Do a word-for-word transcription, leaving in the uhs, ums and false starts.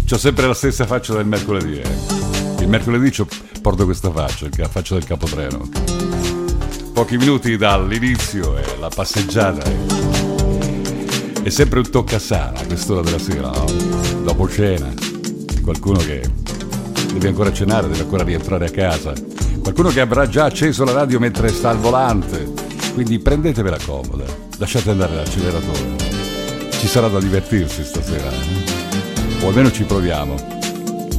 C'ho sempre la stessa faccia del mercoledì, eh. Il mercoledì c'ho, porto questa faccia, la faccia del capotreno. Pochi minuti dall'inizio e la passeggiata è, è sempre un toccasana a quest'ora della sera, no? Dopo cena, qualcuno che deve ancora cenare, deve ancora rientrare a casa, qualcuno che avrà già acceso la radio mentre sta al volante, quindi prendetevela comoda, lasciate andare l'acceleratore, ci sarà da divertirsi stasera, eh? O almeno ci proviamo.